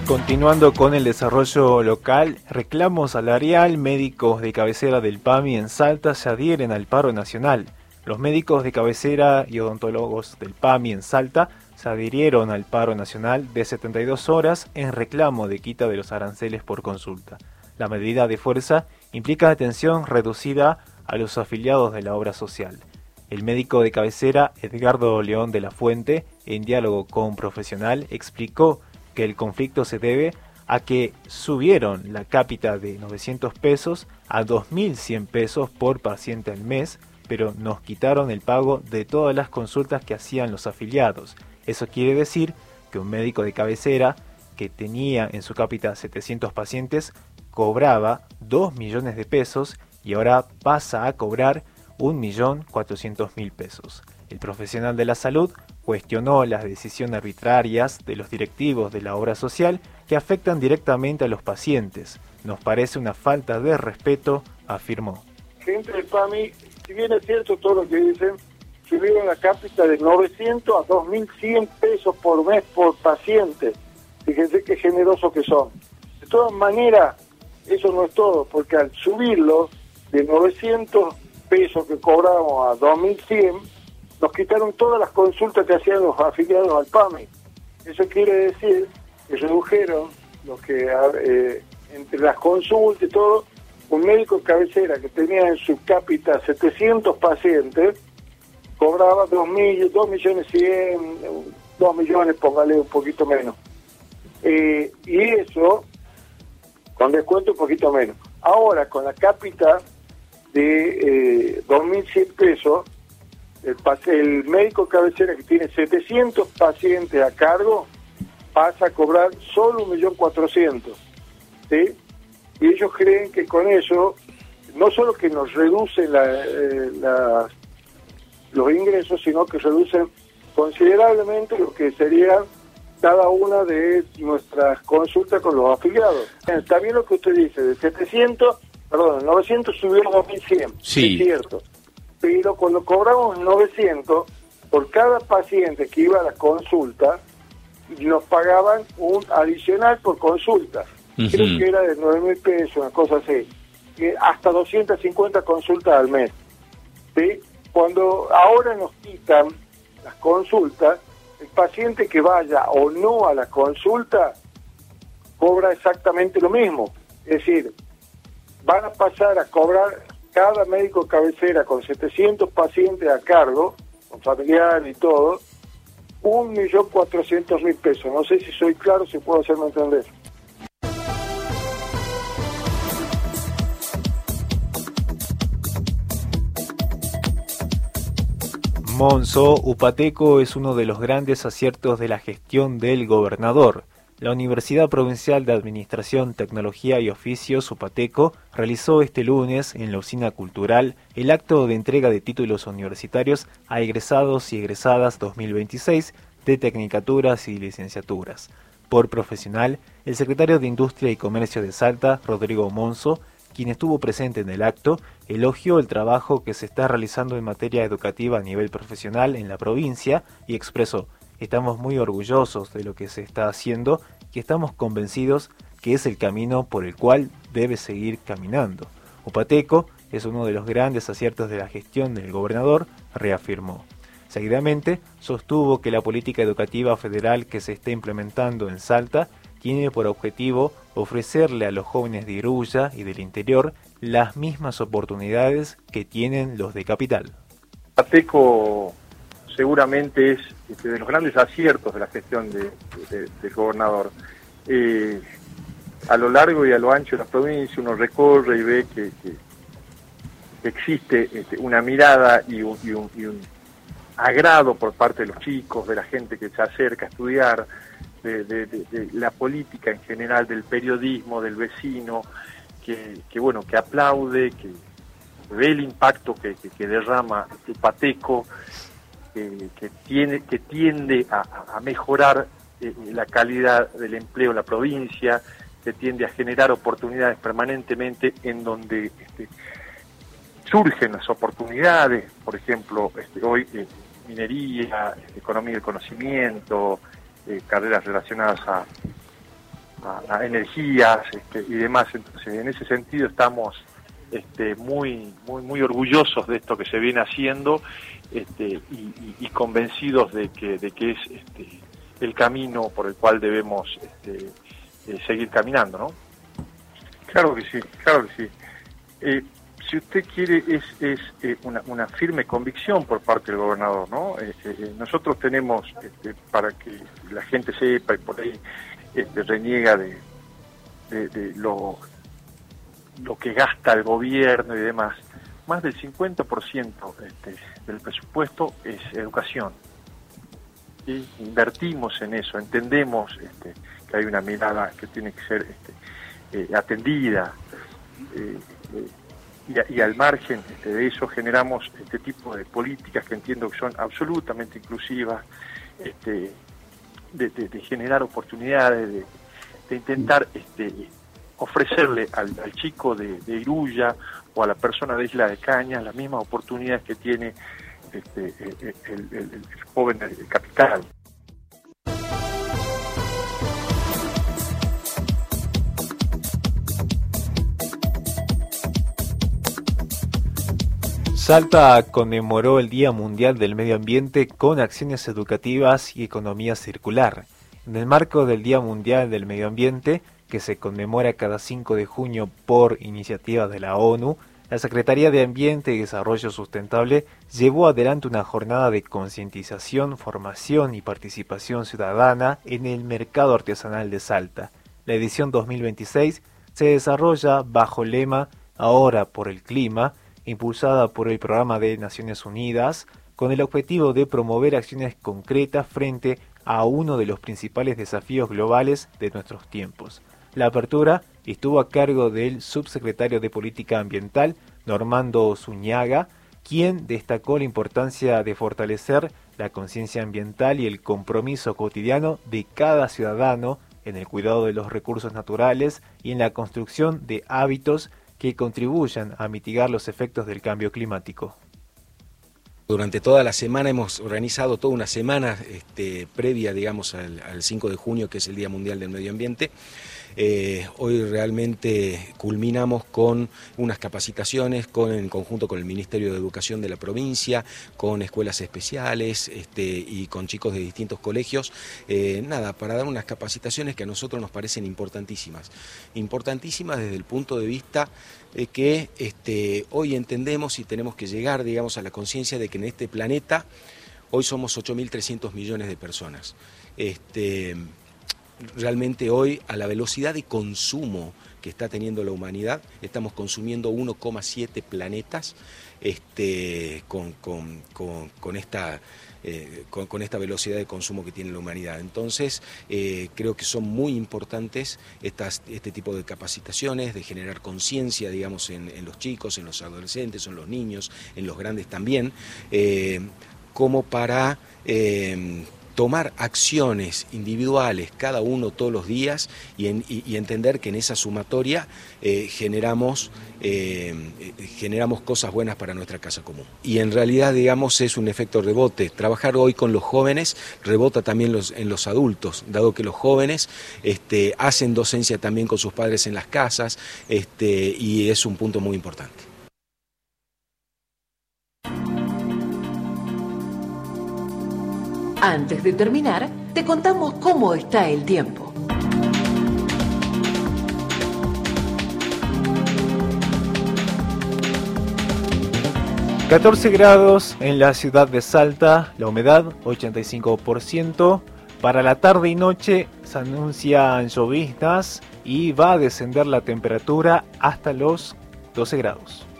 Continuando con el desarrollo local, reclamo salarial, médicos de cabecera del PAMI en Salta se adhieren al paro nacional. Los médicos de cabecera y odontólogos del PAMI en Salta se adhirieron al paro nacional de 72 horas en reclamo de quita de los aranceles por consulta. La medida de fuerza implica atención reducida a los afiliados de la obra social. El médico de cabecera, Edgardo León de la Fuente, en diálogo con Profesional, explicó que el conflicto se debe a que subieron la cápita de 900 pesos a 2.100 pesos por paciente al mes, pero nos quitaron el pago de todas las consultas que hacían los afiliados. Eso quiere decir que un médico de cabecera que tenía en su cápita 700 pacientes cobraba 2 millones de pesos y ahora pasa a cobrar 1.400.000 pesos. El profesional de la salud cuestionó las decisiones arbitrarias de los directivos de la obra social que afectan directamente a los pacientes. Nos parece una falta de respeto, afirmó. Gente del PAMI, si bien es cierto todo lo que dicen, subieron la cápita de 900 a 2.100 pesos por mes por paciente. Fíjense qué generosos que son. De todas maneras, eso no es todo, porque al subirlo de 900 pesos que cobramos a 2.100, nos quitaron todas las consultas que hacían los afiliados al PAMI. Eso quiere decir que redujeron lo que entre las consultas y todo, un médico de cabecera que tenía en su cápita 700 pacientes, cobraba 2.100.000, 2 millones, póngale un poquito menos. Y eso, con descuento un poquito menos. Ahora, con la cápita de 2.100 pesos, el médico cabecera que tiene 700 pacientes a cargo pasa a cobrar solo 1.400.000, ¿sí? Y ellos creen que con eso no solo que nos reducen los ingresos, sino que reducen considerablemente lo que sería cada una de nuestras consultas con los afiliados. Está bien lo que usted dice, de 900 subió a 2.100, sí. Es cierto. Pero cuando cobramos 900, por cada paciente que iba a la consulta, nos pagaban un adicional por consulta. Creo que era de 9.000 pesos, una cosa así. Hasta 250 consultas al mes. ¿Sí? Cuando ahora nos quitan las consultas, el paciente que vaya o no a la consulta cobra exactamente lo mismo. Es decir, van a pasar a cobrar cada médico cabecera con 700 pacientes a cargo, con familiar y todo, 1.400.000 pesos. No sé si soy claro, si puedo hacerme entender. Monzo, Upateco es uno de los grandes aciertos de la gestión del gobernador. La Universidad Provincial de Administración, Tecnología y Oficios, Upateco, realizó este lunes en la Usina Cultural el acto de entrega de títulos universitarios a egresados y egresadas 2026 de tecnicaturas y licenciaturas. Por Profesional, el secretario de Industria y Comercio de Salta, Rodrigo Monzo, quien estuvo presente en el acto, elogió el trabajo que se está realizando en materia educativa a nivel profesional en la provincia y expresó: estamos muy orgullosos de lo que se está haciendo y estamos convencidos que es el camino por el cual debe seguir caminando. Upateco es uno de los grandes aciertos de la gestión del gobernador, reafirmó. Seguidamente, sostuvo que la política educativa federal que se está implementando en Salta tiene por objetivo ofrecerle a los jóvenes de Iruya y del interior las mismas oportunidades que tienen los de Capital. Upateco seguramente es de los grandes aciertos de la gestión del gobernador. A lo largo y a lo ancho de la provincia uno recorre y ve que existe una mirada y un agrado por parte de los chicos, de la gente que se acerca a estudiar, de la política en general, del periodismo, del vecino, que aplaude, que ve el impacto que derrama Upateco, que tiende a mejorar la calidad del empleo en la provincia, que tiende a generar oportunidades permanentemente en donde surgen las oportunidades, por ejemplo, hoy minería, economía del conocimiento, carreras relacionadas a energías y demás. Entonces, en ese sentido estamos muy orgullosos de esto que se viene haciendo y convencidos de que es el camino por el cual debemos seguir caminando, ¿no? Claro que sí, claro que sí. Si usted quiere, es una firme convicción por parte del gobernador, ¿no? Nosotros tenemos, para que la gente sepa y por ahí reniega de lo que gasta el gobierno y demás, más del 50% del presupuesto es educación. ¿Sí? Invertimos en eso, entendemos que hay una mirada que tiene que ser atendida, y al margen de eso generamos este tipo de políticas que entiendo que son absolutamente inclusivas, de generar oportunidades, de intentar ofrecerle al chico de Iruya o a la persona de Isla de Cañas las mismas oportunidades que tiene el joven del capital. Salta conmemoró el Día Mundial del Medio Ambiente con acciones educativas y economía circular. En el marco del Día Mundial del Medio Ambiente, que se conmemora cada 5 de junio por iniciativa de la ONU, la Secretaría de Ambiente y Desarrollo Sustentable llevó adelante una jornada de concientización, formación y participación ciudadana en el mercado artesanal de Salta. La edición 2026 se desarrolla bajo el lema Ahora por el Clima, impulsada por el Programa de Naciones Unidas, con el objetivo de promover acciones concretas frente a uno de los principales desafíos globales de nuestros tiempos. La apertura estuvo a cargo del subsecretario de Política Ambiental, Normando Zúñiga, quien destacó la importancia de fortalecer la conciencia ambiental y el compromiso cotidiano de cada ciudadano en el cuidado de los recursos naturales y en la construcción de hábitos que contribuyan a mitigar los efectos del cambio climático. Durante toda la semana hemos organizado toda una semana previa, digamos, al 5 de junio, que es el Día Mundial del Medio Ambiente. Hoy realmente culminamos con unas capacitaciones en conjunto con el Ministerio de Educación de la provincia, con escuelas especiales y con chicos de distintos colegios, para dar unas capacitaciones que a nosotros nos parecen importantísimas desde el punto de vista de que hoy entendemos y tenemos que llegar, digamos, a la conciencia de que en este planeta hoy somos 8.300 millones de personas. Realmente hoy, a la velocidad de consumo que está teniendo la humanidad, estamos consumiendo 1,7 planetas con esta velocidad de consumo que tiene la humanidad. Entonces, creo que son muy importantes este tipo de capacitaciones, de generar conciencia, digamos, en los chicos, en los adolescentes, en los niños, en los grandes también, como para tomar acciones individuales, cada uno todos los días, y entender que en esa sumatoria generamos cosas buenas para nuestra casa común. Y en realidad, digamos, es un efecto rebote. Trabajar hoy con los jóvenes rebota también en los adultos, dado que los jóvenes hacen docencia también con sus padres en las casas, y es un punto muy importante. Antes de terminar, te contamos cómo está el tiempo. ...14 grados en la ciudad de Salta, la humedad 85%... ...para la tarde y noche se anuncian lloviznas... ...y va a descender la temperatura hasta los 12 grados.